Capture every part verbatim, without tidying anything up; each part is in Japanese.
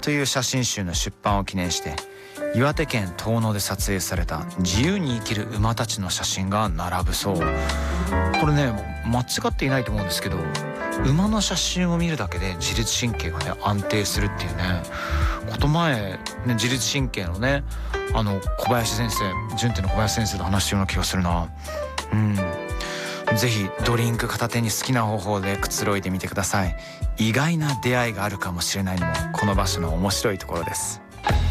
という写真集の出版を記念して岩手県遠野で撮影された自由に生きる馬たちの写真が並ぶそう。これね間違っていないと思うんですけど、馬の写真を見るだけで自律神経がね安定するっていうねこと前、ね、自律神経のねあの小林先生、順天の小林先生と話したような気がするな。うん、ぜひドリンク片手に好きな方法でくつろいでみてください。意外な出会いがあるかもしれないのもこの場所の面白いところです。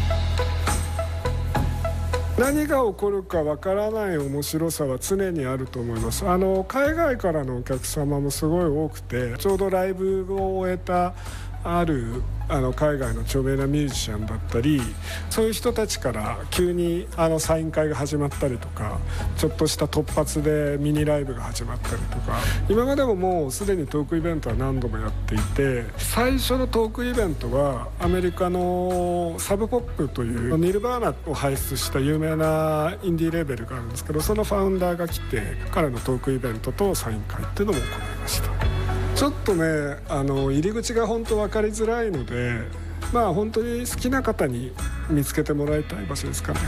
何が起こるかわからない面白さは常にあると思います。あの海外からのお客様もすごい多くて、ちょうどライブを終えたあるあの海外の著名なミュージシャンだったり、そういう人たちから急にあのサイン会が始まったりとか、ちょっとした突発でミニライブが始まったりとか、今までももうすでにトークイベントは何度もやっていて、最初のトークイベントはアメリカのサブポップというニルバーナを輩出した有名なインディーレーベルがあるんですけど、そのファウンダーが来て彼のトークイベントとサイン会っていうのも行いました。ちょっとねあの入り口が本当分かりづらいので、まあ本当に好きな方に見つけてもらいたい場所ですかね。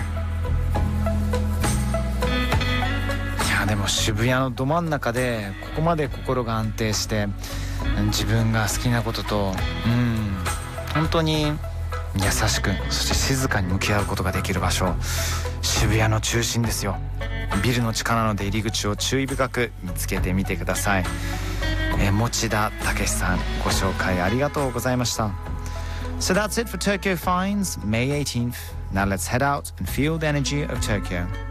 いやでも渋谷のど真ん中でここまで心が安定して自分が好きなこととうん本当に優しくそして静かに向き合うことができる場所、渋谷の中心ですよ。ビルの地下なので入り口を注意深く見つけてみてください。え持田武さんご紹介ありがとうございました。 So that's it for Tokyo Finds May eighteenth. Now let's head out and feel the energy of Tokyo.